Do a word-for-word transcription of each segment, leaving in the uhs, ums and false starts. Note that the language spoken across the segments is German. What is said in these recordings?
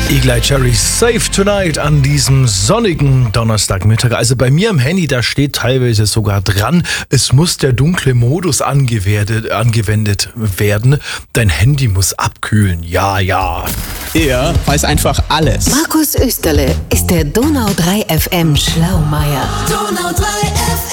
Eagle Eye Cherry Safe Tonight an diesem sonnigen Donnerstagmittag. Also bei mir am Handy, da steht teilweise sogar dran, es muss der dunkle Modus angewendet, angewendet werden. Dein Handy muss abkühlen. Ja, ja. Er weiß einfach alles. Markus Österle ist der Donau drei F M Schlaumeier. Donau drei F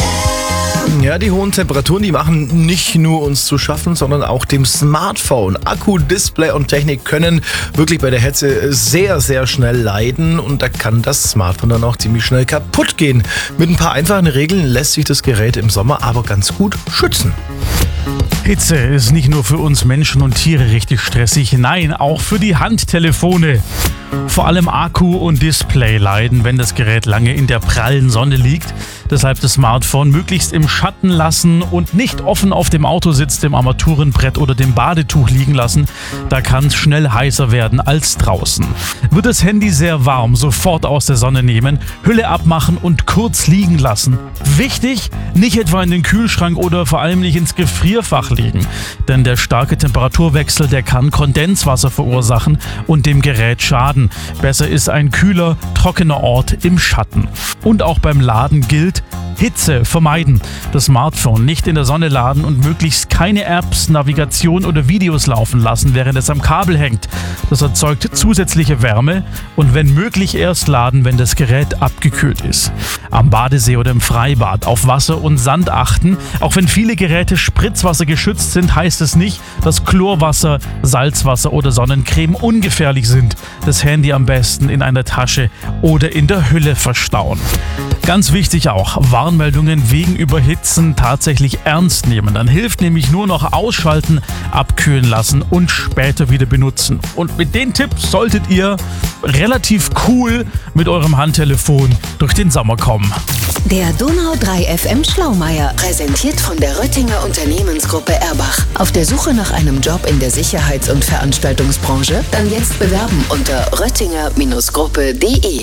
M. Ja, die hohen Temperaturen, die machen nicht nur uns zu schaffen, sondern auch dem Smartphone. Akku, Display und Technik können wirklich bei der Hitze sehr, sehr schnell leiden und da kann das Smartphone dann auch ziemlich schnell kaputt gehen. Mit ein paar einfachen Regeln lässt sich das Gerät im Sommer aber ganz gut schützen. Hitze ist nicht nur für uns Menschen und Tiere richtig stressig, nein, auch für die Handtelefone. Vor allem Akku und Display leiden, wenn das Gerät lange in der prallen Sonne liegt. Deshalb das Smartphone möglichst im Schatten lassen und nicht offen auf dem Autositz, dem Armaturenbrett oder dem Badetuch liegen lassen. Da kann es schnell heißer werden als draußen. Wird das Handy sehr warm, sofort aus der Sonne nehmen, Hülle abmachen und kurz liegen lassen. Wichtig, nicht etwa in den Kühlschrank oder vor allem nicht ins Gefrierfach legen. Denn der starke Temperaturwechsel, der kann Kondenswasser verursachen und dem Gerät schaden. Besser ist ein kühler, trockener Ort im Schatten. Und auch beim Laden gilt, Hitze vermeiden. Das Smartphone nicht in der Sonne laden und möglichst keine Apps, Navigation oder Videos laufen lassen, während es am Kabel hängt. Das erzeugt zusätzliche Wärme und wenn möglich erst laden, wenn das Gerät abgekühlt ist. Am Badesee oder im Freibad auf Wasser und Sand achten. Auch wenn viele Geräte Spritzwasser geschützt sind, heißt es nicht, dass Chlorwasser, Salzwasser oder Sonnencreme ungefährlich sind. Das Handy am besten in einer Tasche oder in der Hülle verstauen. Ganz wichtig auch, Warnmeldungen wegen Überhitzen tatsächlich ernst nehmen. Dann hilft nämlich nur noch ausschalten, abkühlen lassen und später wieder benutzen. Und mit den Tipps solltet ihr relativ cool mit eurem Handtelefon durch den Sommer kommen. Der Donau drei F M Schlaumeier, präsentiert von der Röttinger Unternehmensgruppe Erbach. Auf der Suche nach einem Job in der Sicherheits- und Veranstaltungsbranche? Dann jetzt bewerben unter röttinger Gruppe punkt de.